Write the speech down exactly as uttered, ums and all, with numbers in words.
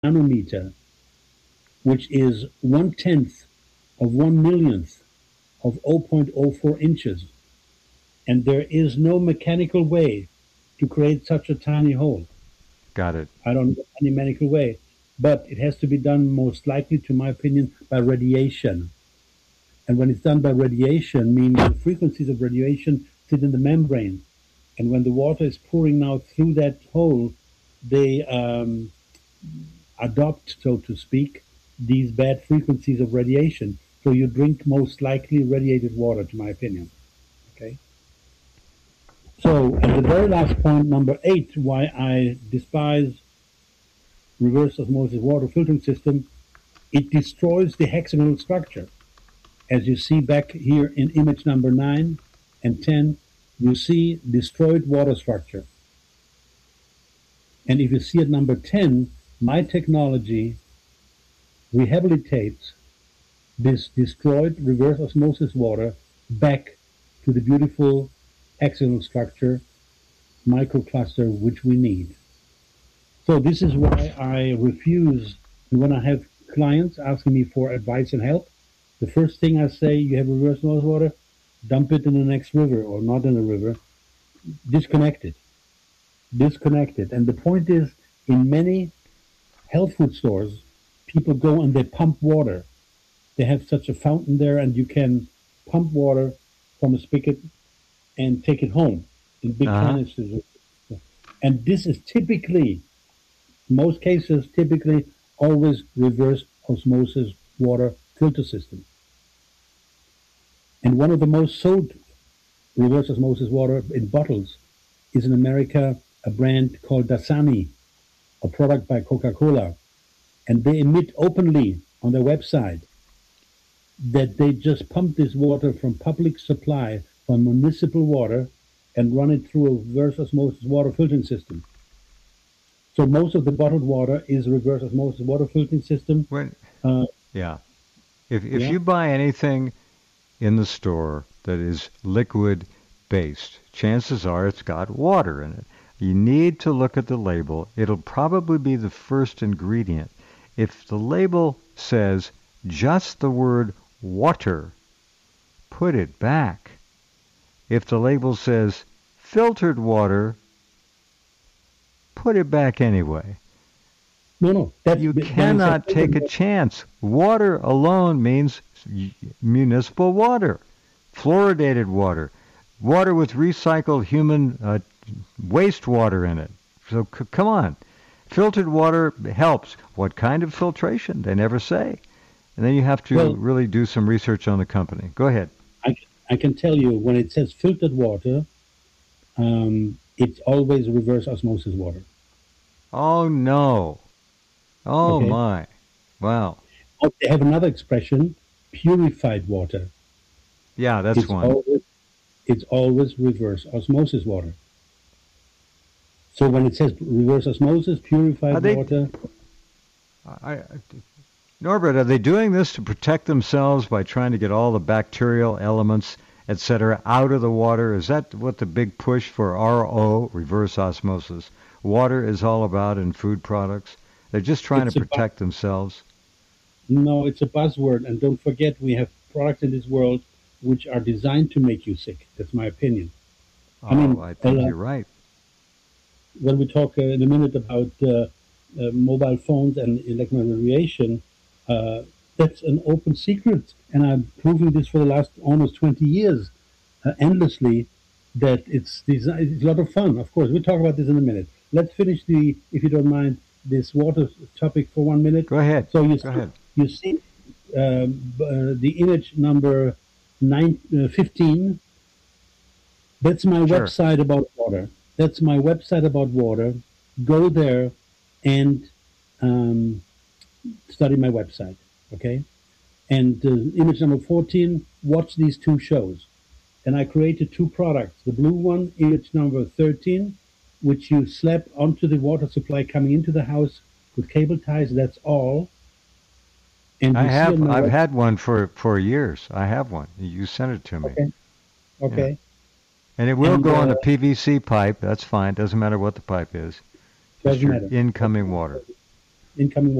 nanometer, which is one tenth of one millionth of zero point zero four inches. And there is no mechanical way to create such a tiny hole. Got it. I don't know any mechanical way. But it has to be done most likely, to my opinion, by radiation. And when it's done by radiation, means the frequencies of radiation sit in the membrane. And when the water is pouring now through that hole, they um, adopt, so to speak, these bad frequencies of radiation. So you drink most likely radiated water, to my opinion. Okay. So, and the very last point, number eight, why I despise reverse osmosis water filtering system, it destroys the hexagonal structure. As you see back here in image number nine and ten, you see destroyed water structure. And if you see at number ten, my technology rehabilitates this destroyed reverse osmosis water back to the beautiful hexagonal structure microcluster which we need. So this is why I refuse, when I have clients asking me for advice and help, the first thing I say, you have reverse osmosis water, dump it in the next river or not in the river, disconnect it. Disconnect it. And the point is, in many health food stores, people go and they pump water. They have such a fountain there, and you can pump water from a spigot and take it home in big Uh-huh. canisters. And this is typically, most cases, typically always reverse osmosis water filter system. And one of the most sold reverse osmosis water in bottles is in America a brand called Dasani, a product by Coca-Cola. And they admit openly on their website that they just pump this water from public supply, from municipal water, and run it through a reverse osmosis water filtering system. So most of the bottled water is reverse osmosis water filtering system. When, Uh, yeah. If if yeah. you buy anything in the store that is liquid based, chances are it's got water in it. You need to look at the label. It'll probably be the first ingredient. If the label says just the word water, put it back. If the label says filtered water, put it back anyway. No, no. That's, You when it cannot says take a chance. Water alone means municipal water, fluoridated water, water with recycled human uh, wastewater in it. So c- come on. Filtered water helps. What kind of filtration? They never say. And then you have to well, really do some research on the company. Go ahead. I, I can tell you when it says filtered water, um, it's always reverse osmosis water. Oh, no. Oh, Okay. my. Wow. Oh, they have another expression, purified water. Yeah, that's It's one. always it's always reverse osmosis water. So when it says reverse osmosis, Are purified they, water, I, I- Norbert, are they doing this to protect themselves by trying to get all the bacterial elements, et cetera, out of the water? Is that what the big push for R O, reverse osmosis, water is all about in food products? They're just trying to it's a bu- protect themselves. no, it's a buzzword. And don't forget, we have products in this world which are designed to make you sick. That's my opinion. I Oh, mean, I think uh, you're right. when we talk uh, in a minute about uh, uh, mobile phones and electromagnetic radiation, uh, that's an open secret. And I'm proving this for the last almost twenty years, uh, endlessly, that it's, desi- it's a lot of fun. Of course, we'll talk about this in a minute. Let's finish the, if you don't mind, this water topic for one minute. Go ahead. So you Go see, ahead. you see um, uh, the image number nine, uh, fifteen. That's my Sure. website about water. That's my website about water. Go there and um, study my website. Okay. And uh, image number fourteen, watch these two shows. And I created two products. The blue one, image number thirteen, which you slap onto the water supply coming into the house with cable ties. That's all. And I you see have. on my I've web. had one for, for years. I have one. You sent it to me. Okay. Yeah. Okay. And it will And go on uh, a P V C pipe. That's fine. Doesn't matter what the pipe is. Just doesn't your matter. incoming water. incoming